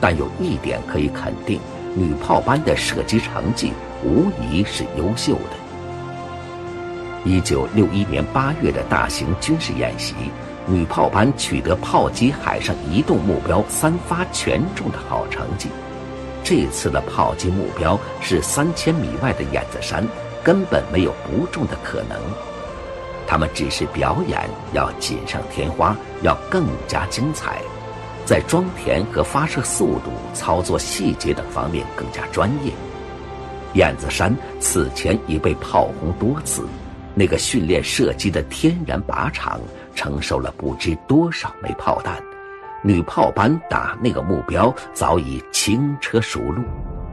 但有一点可以肯定，女炮班的射击成绩无疑是优秀的。1961年8月的大型军事演习，女炮班取得炮击海上移动目标3发全中的好成绩。这次的炮击目标是3000米外的眼子山，根本没有不中的可能。他们只是表演要锦上添花，要更加精彩，在装填和发射速度、操作细节等方面更加专业。眼子山此前已被炮轰多次，那个训练射击的天然靶场承受了不知多少枚炮弹，女炮班打那个目标早已轻车熟路。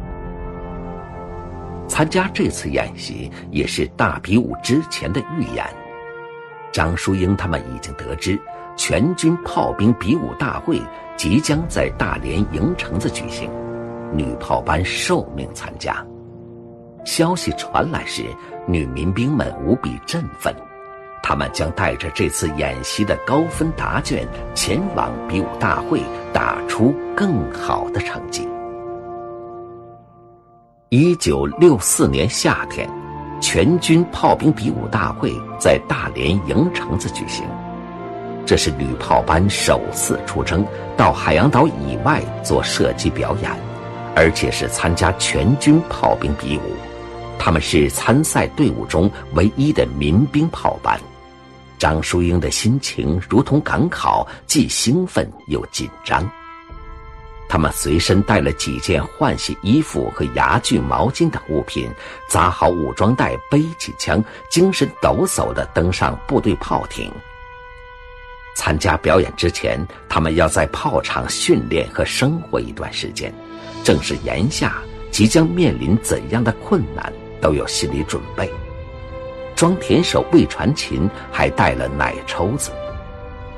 参加这次演习也是大比武之前的预演。张淑英他们已经得知，全军炮兵比武大会即将在大连营城子举行，女炮班受命参加。消息传来时，女民兵们无比振奋，他们将带着这次演习的高分答卷前往比武大会，打出更好的成绩。1964年夏天，全军炮兵比武大会在大连营城子举行，这是女炮班首次出征到海洋岛以外做射击表演，而且是参加全军炮兵比武。他们是参赛队伍中唯一的民兵炮班。张淑英的心情如同赶考，既兴奋又紧张。他们随身带了几件换洗衣服和牙具、毛巾等物品，扎好武装带，背起枪，精神抖擞地登上部队炮艇。参加表演之前，他们要在炮场训练和生活一段时间，正是眼下即将面临怎样的困难都有心理准备。装填手魏传琴还带了奶抽子，